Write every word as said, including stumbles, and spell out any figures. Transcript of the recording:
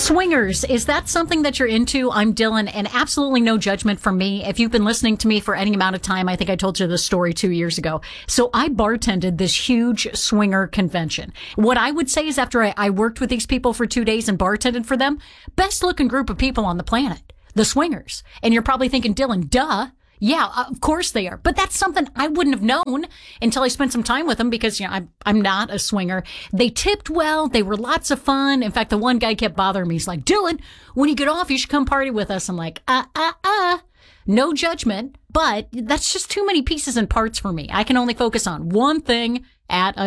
Swingers, is that something that you're into? I'm Dylan, and absolutely no judgment from me. If you've been listening to me for any amount of time, I think I told you this story two years ago. So I bartended this huge swinger convention. What I would say is after I, I worked with these people for two days and bartended for them, best looking group of people on the planet, the swingers. And you're probably thinking, Dylan, duh. Yeah, of course they are. But that's something I wouldn't have known until I spent some time with them because, you know, I'm, I'm not a swinger. They tipped well. They were lots of fun. In fact, the one guy kept bothering me. He's like, Dylan, when you get off, you should come party with us. I'm like, uh, uh, uh. No judgment, but that's just too many pieces and parts for me. I can only focus on one thing at a